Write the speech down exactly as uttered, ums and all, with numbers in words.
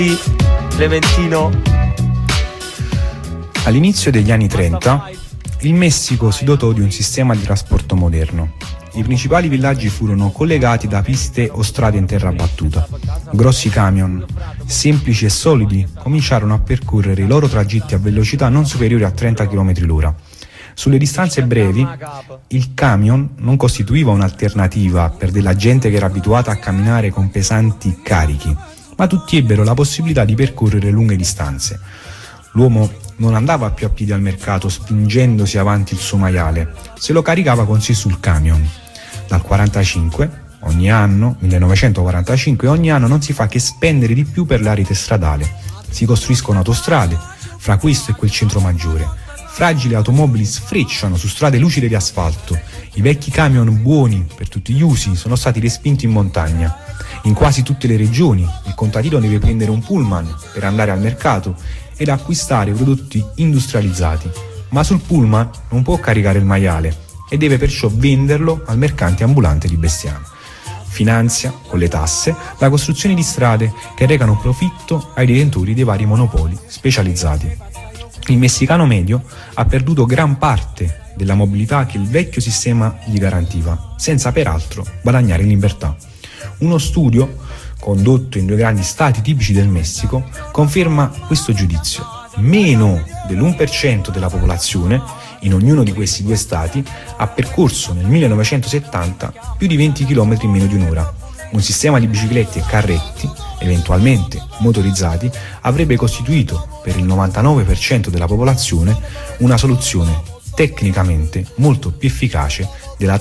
Clementino. All'inizio degli anni trenta, il Messico si dotò di un sistema di trasporto moderno. I principali villaggi furono collegati da piste o strade in terra battuta. Grossi camion, semplici e solidi, cominciarono a percorrere i loro tragitti a velocità non superiori a trenta chilometri l'ora. Sulle distanze brevi, il camion non costituiva un'alternativa per della gente che era abituata a camminare con pesanti carichi, ma tutti ebbero la possibilità di percorrere lunghe distanze. L'uomo non andava più a piedi al mercato spingendosi avanti il suo maiale, se lo caricava con sé sul camion. Dal quarantacinque, ogni anno, millenovecentoquarantacinque, ogni anno non si fa che spendere di più per la rete stradale. Si costruiscono autostrade, fra questo e quel centro maggiore. Fragili automobili sfrecciano su strade lucide di asfalto. I vecchi camion buoni per tutti gli usi sono stati respinti in montagna. In quasi tutte le regioni il contadino deve prendere un pullman per andare al mercato ed acquistare prodotti industrializzati, ma sul pullman non può caricare il maiale e deve perciò venderlo al mercante ambulante di bestiame. Finanzia, con le tasse, la costruzione di strade che recano profitto ai detentori dei vari monopoli specializzati. Il messicano medio ha perduto gran parte della mobilità che il vecchio sistema gli garantiva, senza peraltro guadagnare in libertà. Uno studio condotto in due grandi stati tipici del Messico conferma questo giudizio. Meno dell'uno per cento della popolazione in ognuno di questi due stati ha percorso nel millenovecentosettanta più di venti chilometri in meno di un'ora. Un sistema di biciclette e carretti, eventualmente motorizzati, avrebbe costituito per il novantanove per cento della popolazione una soluzione tecnicamente molto più efficace della